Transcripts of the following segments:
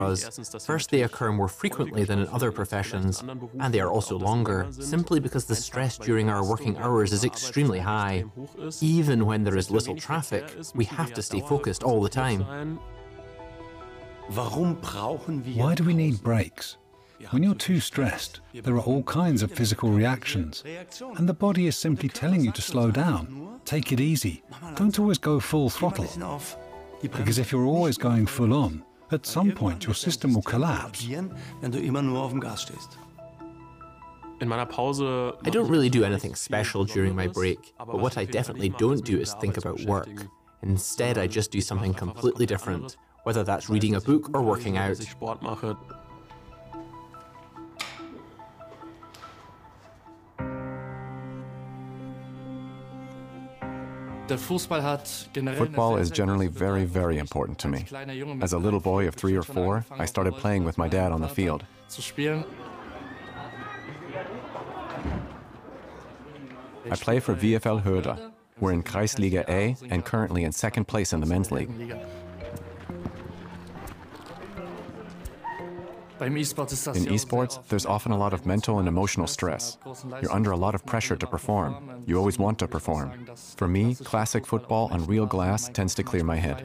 First, they occur more frequently than in other professions, and they are also longer, simply because the stress during our working hours is extremely high. Even when there is little traffic, we have to stay focused all the time. Why do we need breaks? When you're too stressed, there are all kinds of physical reactions, and the body is simply telling you to slow down, take it easy, don't always go full throttle. Because if you're always going full on, at some point your system will collapse. I don't really do anything special during my break, but what I definitely don't do is think about work. Instead, I just do something completely different, whether that's reading a book or working out. Football is generally very, very important to me. As a little boy of 3 or 4, I started playing with my dad on the field. I play for VfL Höder. We're in Kreisliga A and currently in 2nd place in the men's league. In esports, there's often a lot of mental and emotional stress. You're under a lot of pressure to perform. You always want to perform. For me, classic football on real glass tends to clear my head.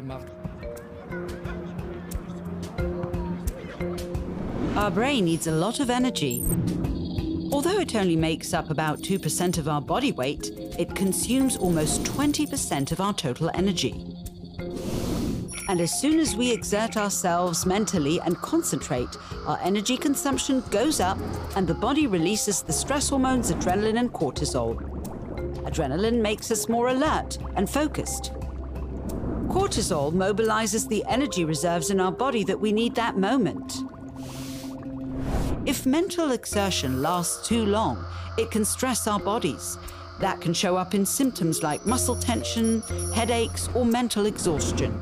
Our brain needs a lot of energy. Although it only makes up about 2% of our body weight, it consumes almost 20% of our total energy. And as soon as we exert ourselves mentally and concentrate, our energy consumption goes up and the body releases the stress hormones adrenaline and cortisol. Adrenaline makes us more alert and focused. Cortisol mobilizes the energy reserves in our body that we need that moment. If mental exertion lasts too long, it can stress our bodies. That can show up in symptoms like muscle tension, headaches, or mental exhaustion.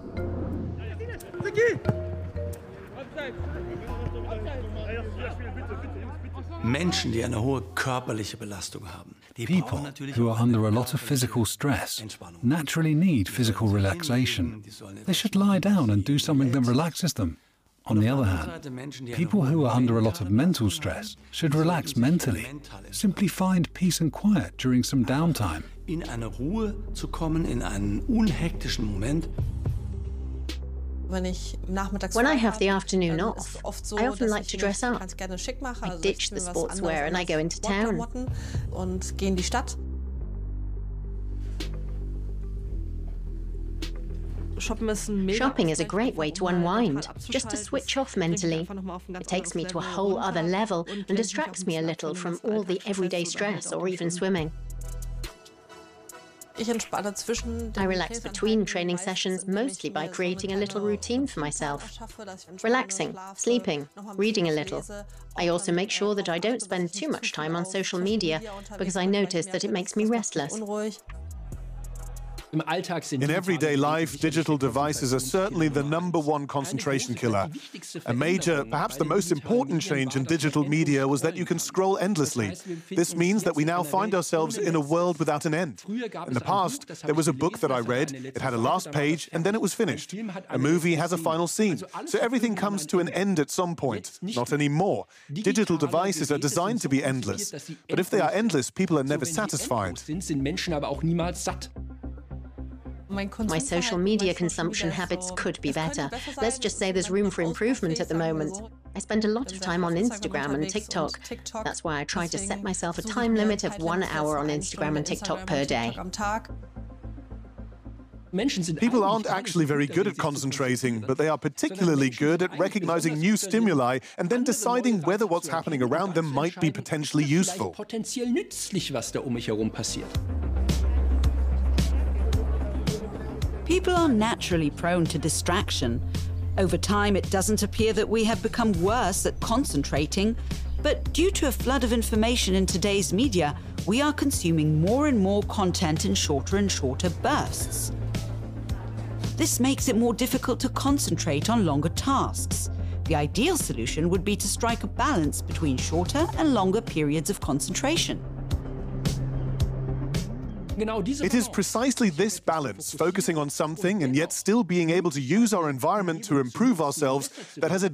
People who are under a lot of physical stress naturally need physical relaxation. They should lie down and do something that relaxes them. On the other hand, people who are under a lot of mental stress should relax mentally. Simply find peace and quiet during some downtime. When I have the afternoon off, I often like to dress up. I ditch the sportswear and I go into town. Shopping is a great way to unwind, just to switch off mentally. It takes me to a whole other level and distracts me a little from all the everyday stress or even swimming. I relax between training sessions mostly by creating a little routine for myself. Relaxing, sleeping, reading a little. I also make sure that I don't spend too much time on social media because I notice that it makes me restless. In everyday life, digital devices are certainly the #1 concentration killer. A major, perhaps the most important change in digital media was that you can scroll endlessly. This means that we now find ourselves in a world without an end. In the past, there was a book that I read, it had a last page, and then it was finished. A movie has a final scene, so everything comes to an end at some point. Not anymore. Digital devices are designed to be endless. But if they are endless, people are never satisfied. My social media consumption habits could be better. Let's just say there's room for improvement at the moment. I spend a lot of time on Instagram and TikTok. That's why I try to set myself a time limit of 1 hour on Instagram and TikTok per day. People aren't actually very good at concentrating, but they are particularly good at recognizing new stimuli and then deciding whether what's happening around them might be potentially useful. People are naturally prone to distraction. Over time, it doesn't appear that we have become worse at concentrating, but due to a flood of information in today's media, we are consuming more and more content in shorter and shorter bursts. This makes it more difficult to concentrate on longer tasks. The ideal solution would be to strike a balance between shorter and longer periods of concentration. It is precisely this balance, focusing on something and yet still being able to use our environment to improve ourselves, that has